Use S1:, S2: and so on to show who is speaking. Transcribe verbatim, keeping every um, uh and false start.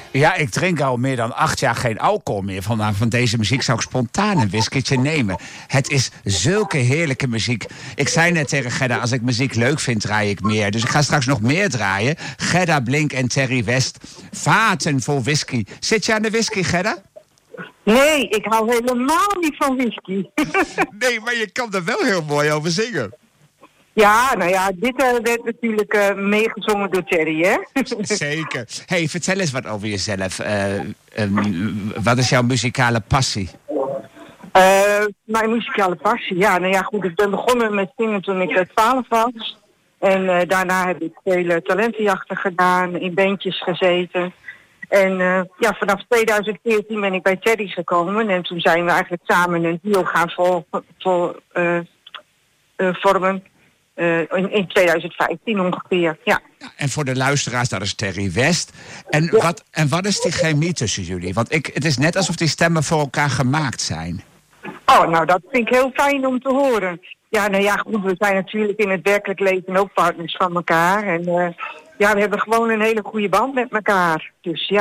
S1: Ja, ik drink al meer dan acht jaar geen alcohol meer. Van, van deze muziek zou ik spontaan een whiskietje nemen. Het is zulke heerlijke muziek. Ik zei net tegen Gerda, als ik muziek leuk vind, draai ik meer. Dus ik ga straks nog meer draaien. Gerda Blink en Terry West. Vaten vol whisky. Zit je aan de whisky, Gerda?
S2: Nee, ik hou helemaal niet van whisky.
S1: Nee, maar je kan er wel heel mooi over zingen.
S2: Ja, nou ja, dit uh, werd natuurlijk uh, meegezongen door Terry, hè?
S1: Zeker. Hey, vertel eens wat over jezelf. Uh, um, wat is jouw muzikale passie?
S2: Uh, mijn muzikale passie? Ja, nou ja, goed. Ik ben begonnen met zingen toen ik twaalf was. En uh, daarna heb ik vele talentenjachten gedaan, in bandjes gezeten. En uh, ja, vanaf tweeduizend veertien ben ik bij Terry gekomen. En toen zijn we eigenlijk samen een duo gaan vol, vol, uh, uh, vormen. Uh, in, in tweeduizend vijftien ongeveer, ja.
S1: Ja. En voor de luisteraars, dat is Terry West. En,
S2: ja.
S1: wat, en wat is die chemie tussen jullie? Want ik, het is net alsof die stemmen voor elkaar gemaakt zijn.
S2: Oh, nou, dat vind ik heel fijn om te horen. Ja, nou ja, goed, we zijn natuurlijk in het werkelijk leven ook partners van elkaar. En uh, ja, we hebben gewoon een hele goede band met elkaar. Dus ja.